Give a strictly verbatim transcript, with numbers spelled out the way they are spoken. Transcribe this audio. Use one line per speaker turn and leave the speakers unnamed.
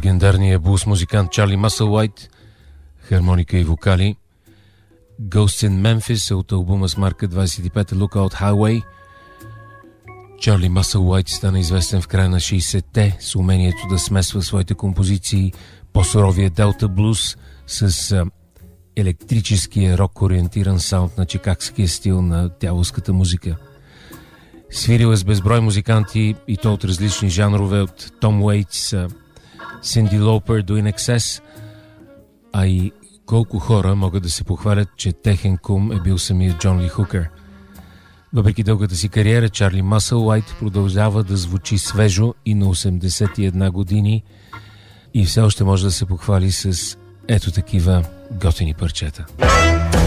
легендарният блус музикант Чарли Мъсълуайт, хармоника и вокали. Ghosts in Memphis е от албума с марка двайсет и пета Lookout Highway. Чарли Мъсълуайт стана известен в края на шейсетте с умението да смесва своите композиции по-суровия делта блуз с а, електрическия рок-ориентиран саунд на чикагския стил на дяволската музика. Свирил е с безброй музиканти и то от различни жанрове, от Том Уейтс, Синди Лоупер до In Excess, а и колко хора могат да се похвалят, че техен кум е бил самият Джон Ли Хукър. Въпреки дългата си кариера, Чарли Мъсълуайт продължава да звучи свежо и на осемдесет и една години и все още може да се похвали с ето такива готини парчета.